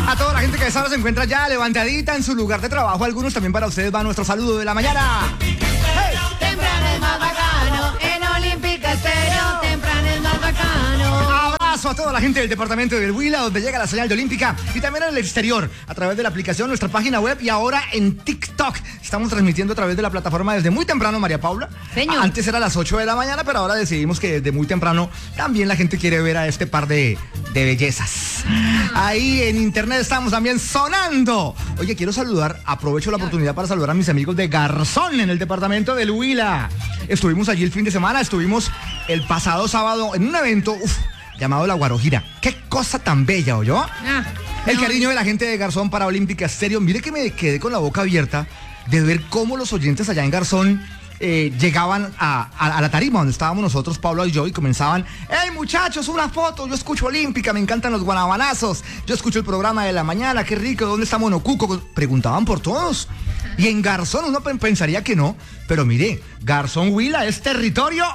A toda la gente que a esa hora se encuentra ya levantadita en su lugar de trabajo, algunos también para ustedes va nuestro saludo de la mañana. Hey. Temprano es más bacano, en Olímpica Estéreo, temprano es más bacano. Abrazo a toda la gente del departamento del Huila, donde llega la señal de Olímpica, y también en el exterior, a través de la aplicación, nuestra página web y ahora en TikTok. Estamos transmitiendo a través de la plataforma desde muy temprano, María Paula. Señor. Antes era a las 8 de la mañana, pero ahora decidimos que desde muy temprano también la gente quiere ver a este par de bellezas. Ahí en internet estamos también sonando. Oye, quiero saludar, aprovecho la oportunidad para saludar a mis amigos de Garzón en el departamento del Huila. Estuvimos allí el fin de semana, estuvimos el pasado sábado en un evento llamado La Guarojira. ¡Qué cosa tan bella, oyó! El cariño de la gente de Garzón para Olímpica Estéreo. Mire que me quedé con la boca abierta de ver cómo los oyentes allá en Garzón llegaban a la tarima donde estábamos nosotros, Pablo y yo, y comenzaban: ¡Hey muchachos, una foto! Yo escucho Olímpica, me encantan los guanabanazos, yo escucho el programa de la mañana, qué rico, ¿dónde está Monocuco? Preguntaban por todos. Y en Garzón uno pensaría que no, pero mire, Garzón Huila es territorio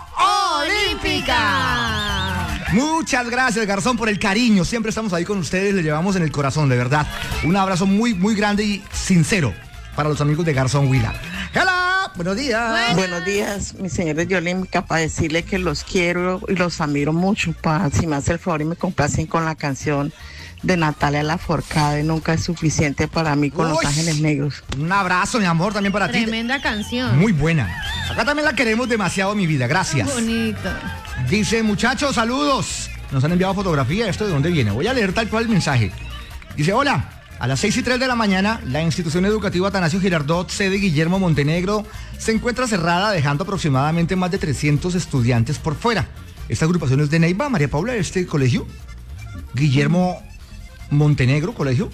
Olímpica. Muchas gracias, Garzón, por el cariño. Siempre estamos ahí con ustedes, les llevamos en el corazón, de verdad. Un abrazo muy, muy grande y sincero para los amigos de Garzón Huila. ¡Hola! Buenos días. Buenos días, mis señores de Olímpica, para decirles que los quiero y los admiro mucho. Si me hace el favor y me complacen con la canción de Natalia Lafourcade, Nunca es suficiente para mí, con Los Ángeles Negros. Un abrazo, mi amor, también para ti. Tremenda canción. Muy buena. Acá también la queremos demasiado, mi vida. Gracias. Bonito. Dice: muchachos, saludos. Nos han enviado fotografía. ¿Esto de dónde viene? Voy a leer tal cual el mensaje. Dice: hola. A las 6:03 de la mañana, la institución educativa Atanasio Girardot, sede Guillermo Montenegro, se encuentra cerrada, dejando aproximadamente más de 300 estudiantes por fuera. Esta agrupación es de Neiva, María Paula, este colegio. Guillermo Montenegro, colegio.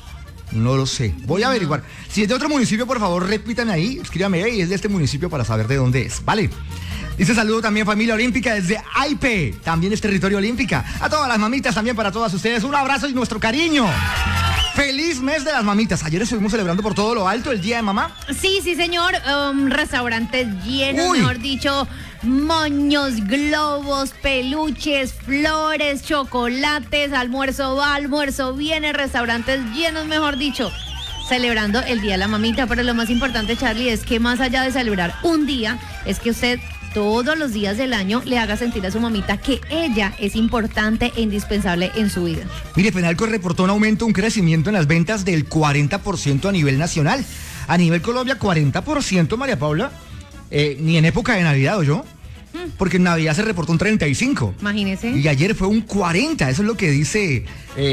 No lo sé. Voy a averiguar. Si es de otro municipio, por favor, repítanme ahí. Escríbame ahí, es de este municipio para saber de dónde es. Vale. Dice: saludo también, familia olímpica, desde Aipe. También es territorio olímpica. A todas las mamitas, también para todas ustedes, un abrazo y nuestro cariño. ¡Feliz mes de las mamitas! Ayer estuvimos celebrando por todo lo alto el Día de Mamá. Sí, señor. Restaurantes llenos, Uy. mejor dicho, moños, globos, peluches, flores, chocolates, almuerzo va, almuerzo viene, restaurantes llenos, mejor dicho, celebrando el Día de la Mamita. Pero lo más importante, Charlie, es que más allá de celebrar un día, es que usted todos los días del año le haga sentir a su mamita que ella es importante e indispensable en su vida. Mire, Fenalco reportó un crecimiento en las ventas del 40% a nivel nacional. A nivel Colombia, 40%, María Paula. Ni en época de Navidad, ¿o yo? Porque en Navidad se reportó un 35%. Imagínese. Y ayer fue un 40%. Eso es lo que dice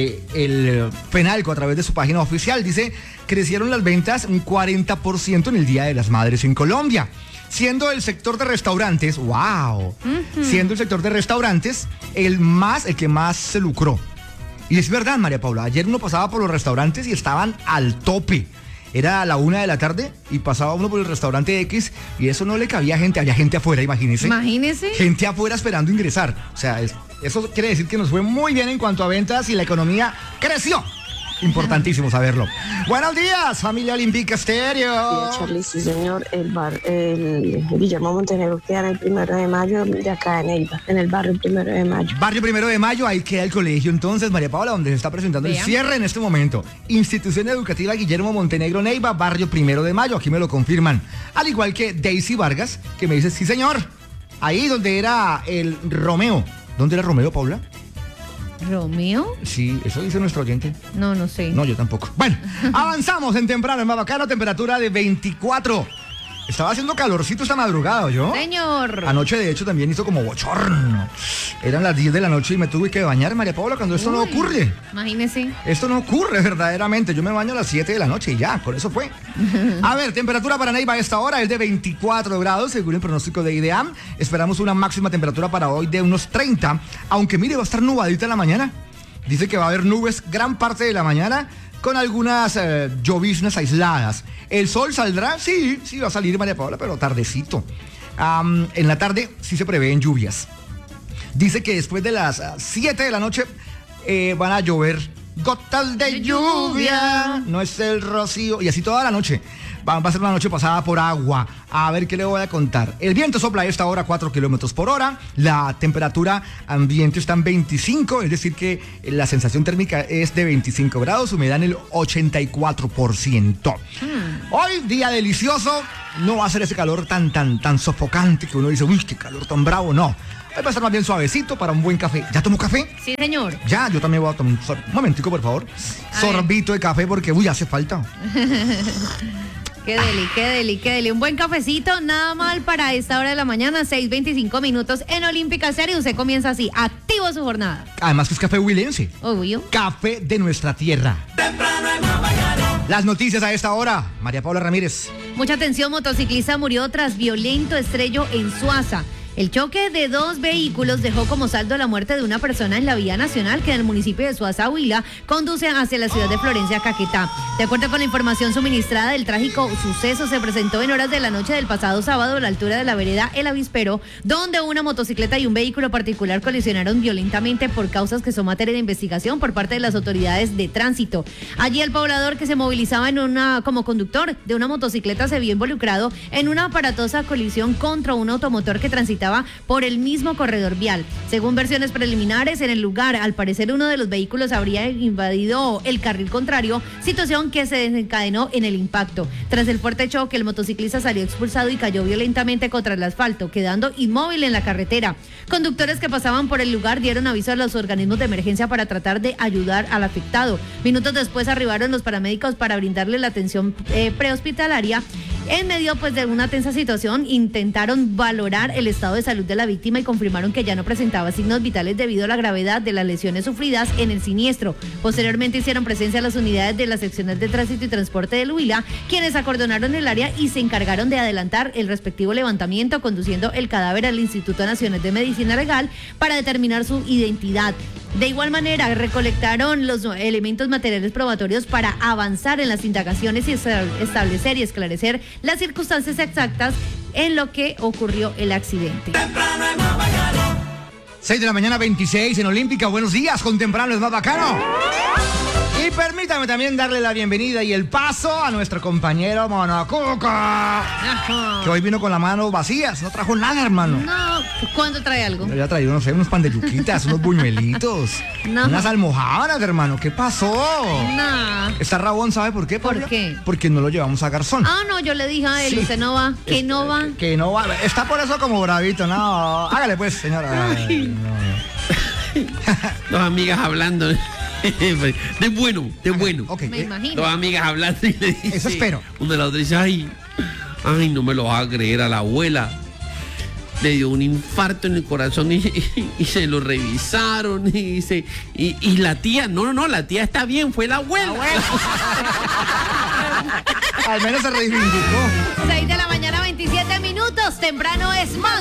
el Fenalco a través de su página oficial. Dice: crecieron las ventas un 40% en el Día de las Madres en Colombia. Siendo el sector de restaurantes, wow, siendo el sector de restaurantes el que más se lucró. Y es verdad, María Paula, ayer uno pasaba por los restaurantes y estaban al tope. Era a la 1 de la tarde y pasaba uno por el restaurante X y eso no le cabía gente, había gente afuera, imagínese. Imagínese. Gente afuera esperando ingresar. O sea, eso quiere decir que nos fue muy bien en cuanto a ventas y la economía creció. Importantísimo saberlo. Buenos días, familia Olímpica Estéreo. Sí, Charlie, sí, señor. El Guillermo Montenegro queda en el 1 de mayo de acá de Neiva, en el barrio 1 de mayo. Barrio 1 de mayo, ahí queda el colegio. Entonces, María Paula, donde se está presentando el cierre en este momento. Institución Educativa Guillermo Montenegro Neiva, barrio 1 de mayo. Aquí me lo confirman. Al igual que Daisy Vargas, que me dice: sí, señor. Ahí donde era el Romeo. ¿Dónde era Romeo, Paula? ¿Romeo? Sí, eso dice nuestro oyente. No sé. No, yo tampoco. Bueno, avanzamos en temprano, en Mabacano, temperatura de 24. Estaba haciendo calorcito esta madrugada, ¿yo? Señor. Anoche, de hecho, también hizo como bochorno. Eran las 10 de la noche y me tuve que bañar, María Paula, cuando esto no ocurre. Imagínese. Esto no ocurre verdaderamente. Yo me baño a las 7 de la noche y ya, con eso fue. A ver, temperatura para Neiva a esta hora es de 24 grados, según el pronóstico de IDEAM. Esperamos una máxima temperatura para hoy de unos 30, aunque mire, va a estar nubadita en la mañana. Dice que va a haber nubes gran parte de la mañana, con algunas lloviznas aisladas. ¿El sol saldrá? Sí, va a salir, María Paula, pero tardecito. En la tarde sí se prevén lluvias. Dice que después de las 7 de la noche van a llover gotas de lluvia. No es el rocío. Y así toda la noche. Va a ser una noche pasada por agua. A ver qué le voy a contar. El viento sopla a esta hora 4 kilómetros por hora. La temperatura ambiente está en 25, es decir que la sensación térmica es de 25 grados, humedad en el 84%. Hoy, día delicioso. No va a ser ese calor tan sofocante que uno dice, uy, qué calor tan bravo. No. Hoy va a estar más bien suavecito para un buen café. ¿Ya tomó café? Sí, señor. Ya, yo también voy a tomar un momentico, por favor. Sorbito de café porque, uy, hace falta. Qué deli. Un buen cafecito, nada mal para esta hora de la mañana, 6:25 minutos en Olímpica Serie. Usted comienza así, activo su jornada. Además que es café huilense. Obvio. Café de nuestra tierra. Las noticias a esta hora. María Paula Ramírez. Mucha atención, motociclista murió tras violento estrello en Suaza. El choque de dos vehículos dejó como saldo la muerte de una persona en la vía nacional que en el municipio de Suaza, Huila, conduce hacia la ciudad de Florencia, Caquetá. De acuerdo con la información suministrada, el trágico suceso se presentó en horas de la noche del pasado sábado a la altura de la vereda El Avispero, donde una motocicleta y un vehículo particular colisionaron violentamente por causas que son materia de investigación por parte de las autoridades de tránsito. Allí el poblador que se movilizaba como conductor de una motocicleta se vio involucrado en una aparatosa colisión contra un automotor que transitaba por el mismo corredor vial. Según versiones preliminares, en el lugar, al parecer uno de los vehículos habría invadido el carril contrario, situación que se desencadenó en el impacto. Tras el fuerte choque, el motociclista salió expulsado y cayó violentamente contra el asfalto, quedando inmóvil en la carretera. Conductores que pasaban por el lugar dieron aviso a los organismos de emergencia para tratar de ayudar al afectado. Minutos después arribaron los paramédicos para brindarle la atención prehospitalaria. En medio de una tensa situación, intentaron valorar el estado de salud de la víctima y confirmaron que ya no presentaba signos vitales debido a la gravedad de las lesiones sufridas en el siniestro. Posteriormente hicieron presencia las unidades de las secciones de tránsito y transporte del Huila, quienes acordonaron el área y se encargaron de adelantar el respectivo levantamiento, conduciendo el cadáver al Instituto Nacional de Medicina Legal para determinar su identidad. De igual manera, recolectaron los elementos materiales probatorios para avanzar en las indagaciones y establecer y esclarecer las circunstancias exactas en lo que ocurrió el accidente. 6 de la mañana, 26 en Olímpica. Buenos días, con temprano es más bacano. Y permítame también darle la bienvenida y el paso a nuestro compañero Monocuca, que hoy vino con las manos vacías, no trajo nada, hermano. No, ¿cuándo trae algo? Ya traído, no sé, unos pan de yuquitas, unos buñuelitos, unas almojábanas, hermano. ¿Qué pasó? No. Está rabón, ¿sabe por qué? ¿Por qué? Porque no lo llevamos a Garzón. Ah, no, yo le dije a él, usted no va, que no va. Que no va, está por eso como bravito, no. Hágale pues, señora. Dos amigas hablando. De bueno. Okay. Me imagino. Dos amigas hablando y le dice, eso espero. Una de la otra dice, ay, no me lo vas a creer, a la abuela le dio un infarto en el corazón y se lo revisaron y dice, y la tía, no, la tía está bien, fue la abuela. Al menos se reivindicó. 6 de la mañana, 27 minutos, temprano es más